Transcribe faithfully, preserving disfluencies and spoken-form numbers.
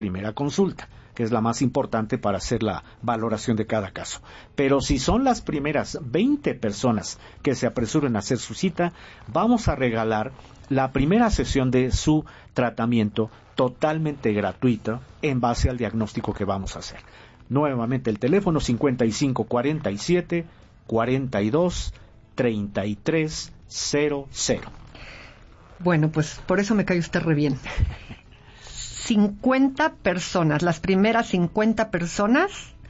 primera consulta, que es la más importante para hacer la valoración de cada caso. Pero si son las primeras veinte personas que se apresuren a hacer su cita, vamos a regalar la primera sesión de su tratamiento totalmente gratuita en base al diagnóstico que vamos a hacer. Nuevamente el teléfono cincuenta y cinco cuarenta y siete cuarenta y dos treinta y tres cero cero. Bueno, pues por eso me cae usted re bien. cincuenta personas, las primeras cincuenta personas